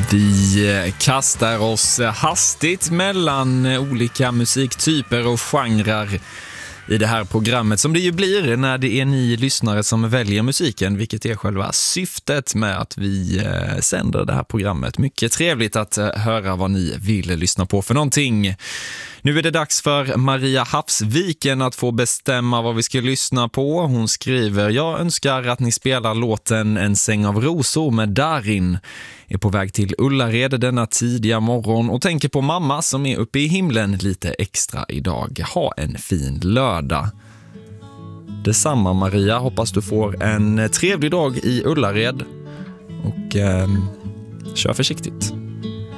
Vi kastar oss hastigt mellan olika musiktyper och genrer i det här programmet, som det ju blir när det är ni lyssnare som väljer musiken, vilket är själva syftet med att vi sänder det här programmet. Mycket trevligt att höra vad ni vill lyssna på för någonting. Nu är det dags för Maria Havsviken att få bestämma vad vi ska lyssna på. Hon skriver: jag önskar att ni spelar låten En säng av rosor med Darin. Är på väg till Ullared denna tidiga morgon och tänker på mamma som är uppe i himlen lite extra idag. Ha en fin lördag. Detsamma Maria, hoppas du får en trevlig dag i Ullared och kör försiktigt.